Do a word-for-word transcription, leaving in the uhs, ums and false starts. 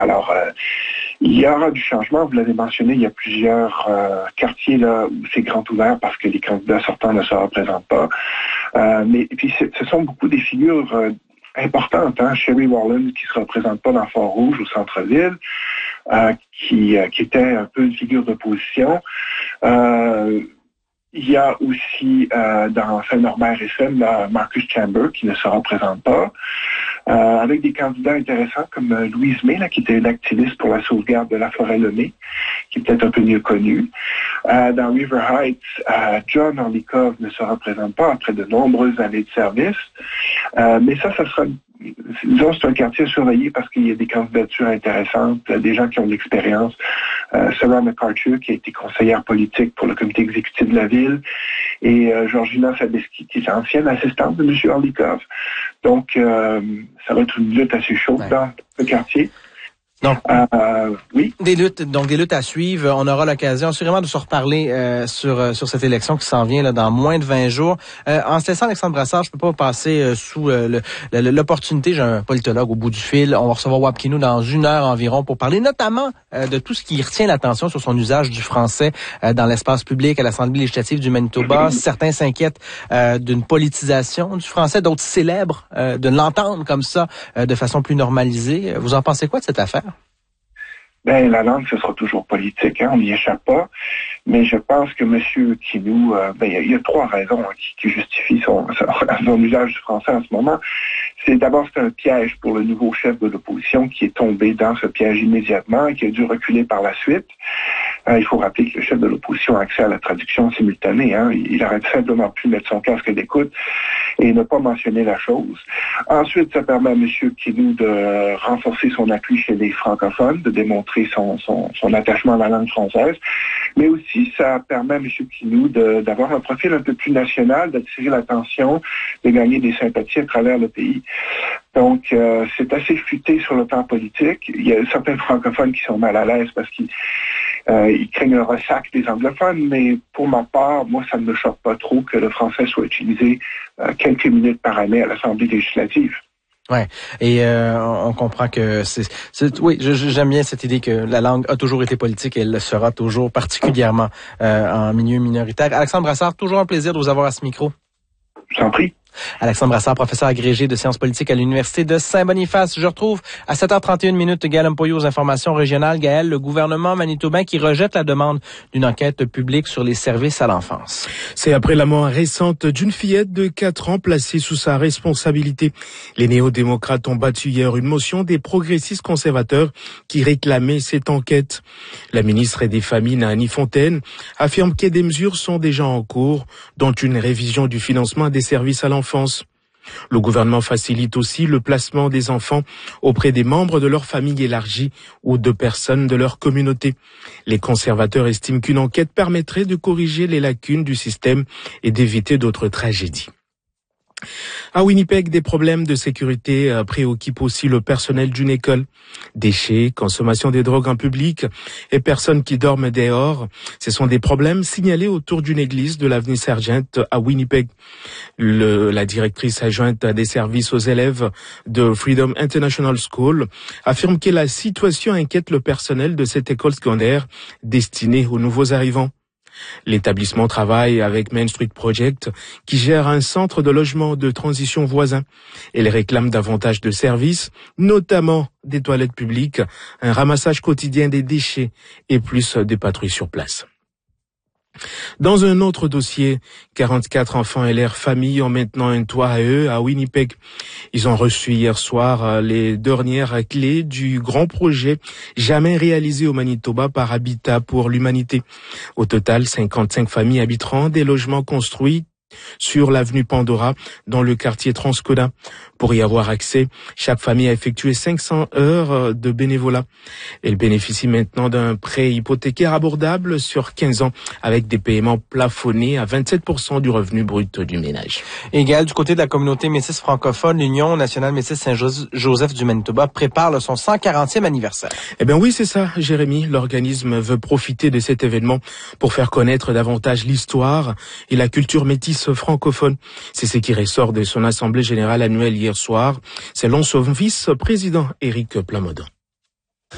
Alors, euh, il y aura du changement. Vous l'avez mentionné, il y a plusieurs euh, quartiers là où c'est grand ouvert parce que les candidats sortants ne se représentent pas. Euh, mais et puis, ce sont beaucoup des figures euh, importantes. Hein? Sherry Warland qui se représente pas dans Fort-Rouge au centre-ville, euh, qui, euh, qui était un peu une figure d'opposition. Euh, Il y a aussi euh, dans Saint-Norbert et Seine, Marcus Chamber qui ne se représente pas, euh, avec des candidats intéressants comme euh, Louise May, là, qui était une activiste pour la sauvegarde de la forêt Lemay, qui est peut-être un peu mieux connue. Euh, dans River Heights, euh, John Orlikov ne se représente pas après de nombreuses années de service, euh, mais ça, ça sera disons, c'est un quartier surveillé parce qu'il y a des candidatures intéressantes, des gens qui ont de l'expérience. Euh, Sarah McArthur, qui a été conseillère politique pour le comité exécutif de la ville, et euh, Georgina Fabeski, qui est ancienne assistante de M. Orlikov. Donc, euh, ça va être une lutte assez chaude ouais. dans le quartier. Donc, euh, oui. Des luttes, donc des luttes à suivre. On aura l'occasion assurément de se reparler euh, sur euh, sur cette élection qui s'en vient là dans moins de vingt jours. Euh, en se laissant Alexandre Brassard, je peux pas passer euh, sous euh, le, le, l'opportunité. J'ai un politologue au bout du fil. On va recevoir Wab Kinew dans une heure environ pour parler notamment euh, de tout ce qui retient l'attention sur son usage du français euh, dans l'espace public à l'Assemblée législative du Manitoba. Certains s'inquiètent euh, d'une politisation du français, d'autres célèbrent euh, de l'entendre comme ça euh, de façon plus normalisée. Vous en pensez quoi de cette affaire? Ben, la langue, ce sera toujours politique, hein, on n'y échappe pas. Mais je pense que M. Kinew, euh, ben, il y, a, il y a trois raisons hein, qui, qui justifient son, son, son usage du français en ce moment. C'est d'abord, c'est un piège pour le nouveau chef de l'opposition qui est tombé dans ce piège immédiatement et qui a dû reculer par la suite. Euh, il faut rappeler que le chef de l'opposition a accès à la traduction simultanée. Hein. Il, il aurait simplement pu mettre son casque d'écoute et ne pas mentionner la chose. Ensuite, ça permet à M. Kinew de renforcer son appui chez les francophones, de démontrer son, son, son attachement à la langue française. Mais aussi, ça permet à M. Kinew de, d'avoir un profil un peu plus national, d'attirer l'attention, de gagner des sympathies à travers le pays. Donc, euh, c'est assez futé sur le plan politique. Il y a certains francophones qui sont mal à l'aise parce qu'ils euh, ils craignent un ressac des anglophones, mais pour ma part, moi, ça ne me choque pas trop que le français soit utilisé euh, quelques minutes par année à l'Assemblée législative. Ouais, et euh, on comprend que c'est, c'est oui, je, j'aime bien cette idée que la langue a toujours été politique et elle le sera toujours, particulièrement euh, en milieu minoritaire. Alexandre Brassard, toujours un plaisir de vous avoir à ce micro. Je t'en prie. Alexandre Brassard, professeur agrégé de sciences politiques à l'Université de Saint-Boniface. Je retrouve à sept heures trente et une minutes Gaël Mpoyo aux informations régionales. Gaël, le gouvernement manitobain qui rejette la demande d'une enquête publique sur les services à l'enfance. C'est après la mort récente d'une fillette de quatre ans placée sous sa responsabilité. Les néo-démocrates ont battu hier une motion des progressistes conservateurs qui réclamaient cette enquête. La ministre des Familles, Naani Fontaine, affirme que des mesures sont déjà en cours, dont une révision du financement des services à l'enfance. Le gouvernement facilite aussi le placement des enfants auprès des membres de leur famille élargie ou de personnes de leur communauté. Les conservateurs estiment qu'une enquête permettrait de corriger les lacunes du système et d'éviter d'autres tragédies. À Winnipeg, des problèmes de sécurité préoccupent aussi le personnel d'une école. Déchets, consommation des drogues en public et personnes qui dorment dehors, ce sont des problèmes signalés autour d'une église de l'avenue Sargent à Winnipeg. Le, la directrice adjointe des services aux élèves de Freedom International School affirme que la situation inquiète le personnel de cette école secondaire destinée aux nouveaux arrivants. L'établissement travaille avec Main Street Project, qui gère un centre de logement de transition voisin. Elle réclame davantage de services, notamment des toilettes publiques, un ramassage quotidien des déchets et plus de patrouilles sur place. Dans un autre dossier, quarante-quatre enfants et leurs familles ont maintenant un toit à eux à Winnipeg. Ils ont reçu hier soir les dernières clés du grand projet jamais réalisé au Manitoba par Habitat pour l'humanité. Au total, cinquante-cinq familles habiteront des logements construits sur l'avenue Pandora, dans le quartier Transcoda. Pour y avoir accès, chaque famille a effectué cinq cents heures de bénévolat. Elle bénéficie maintenant d'un prêt hypothécaire abordable sur quinze ans, avec des paiements plafonnés à vingt-sept pour cent du revenu brut du ménage. Égal, du côté de la communauté métisse francophone, l'Union nationale métisse Saint-Joseph du Manitoba prépare son cent quarantième anniversaire. Eh bien oui, c'est ça, Jérémy. L'organisme veut profiter de cet événement pour faire connaître davantage l'histoire et la culture métisse francophone. C'est ce qui ressort de son assemblée générale annuelle hier soir, selon son vice-président Éric Plamondon.